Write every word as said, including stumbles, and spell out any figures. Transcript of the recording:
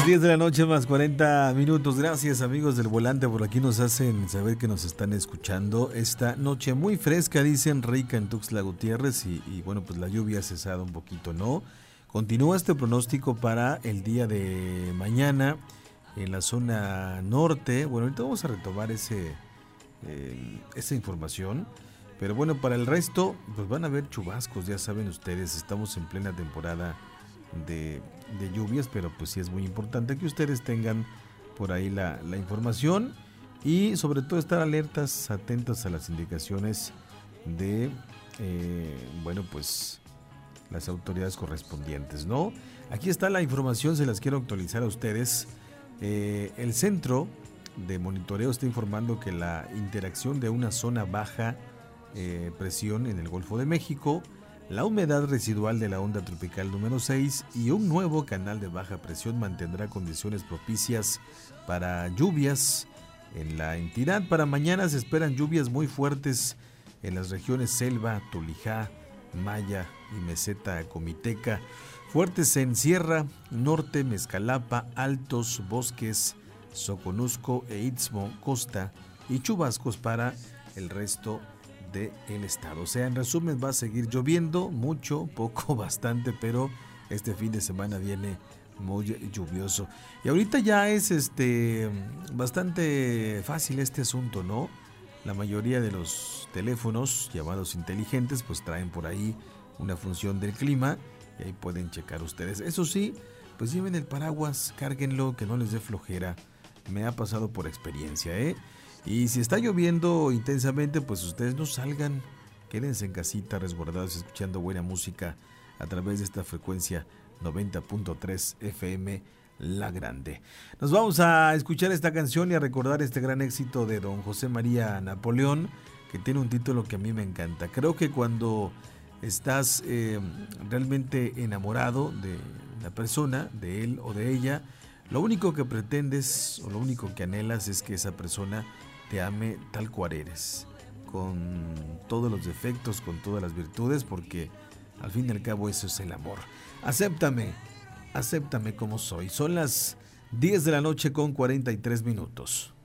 diez de la noche más cuarenta minutos. Gracias, amigos del volante, por aquí nos hacen saber que nos están escuchando. Esta noche muy fresca, dicen, rica en Tuxtla Gutiérrez y, y bueno, pues la lluvia ha cesado un poquito, ¿no? Continúa este pronóstico para el día de mañana en la zona norte. Bueno, ahorita vamos a retomar ese, eh, esa información. Pero bueno, para el resto, pues van a haber chubascos, ya saben ustedes, estamos en plena temporada de, de lluvias, pero pues sí es muy importante que ustedes tengan por ahí la, la información y sobre todo estar alertas, atentos a las indicaciones de, eh, bueno, pues las autoridades correspondientes, ¿no? Aquí está la información, se las quiero actualizar a ustedes. Eh, el Centro de Monitoreo está informando que la interacción de una zona baja Eh, presión en el Golfo de México, la humedad residual de la onda tropical número seis y un nuevo canal de baja presión mantendrá condiciones propicias para lluvias en la entidad. Para mañana se esperan lluvias muy fuertes en las regiones Selva, Tolijá, Maya y Meseta Comiteca, fuertes en Sierra Norte, Mezcalapa, Altos, Bosques, Soconusco e Istmo, Costa, y chubascos para el resto del estado. O sea, en resumen, va a seguir lloviendo mucho, poco, bastante, pero este fin de semana viene muy lluvioso. Y ahorita ya es este bastante fácil este asunto, ¿no? La mayoría de los teléfonos llamados inteligentes pues traen por ahí una función del clima y ahí pueden checar ustedes. Eso sí, pues lleven el paraguas, cárguenlo, que no les dé flojera. Me ha pasado por experiencia, ¿eh? Y si está lloviendo intensamente, pues ustedes no salgan, quédense en casita resguardados escuchando buena música a través de esta frecuencia noventa punto tres F M La Grande. Nos vamos a escuchar esta canción y a recordar este gran éxito de don José María Napoleón, que tiene un título que a mí me encanta. Creo que cuando estás eh, realmente enamorado de la persona, de él o de ella, lo único que pretendes o lo único que anhelas es que esa persona te ame tal cual eres, con todos los defectos, con todas las virtudes, porque al fin y al cabo eso es el amor. Acéptame, acéptame como soy. Son las diez de la noche con cuarenta y tres minutos.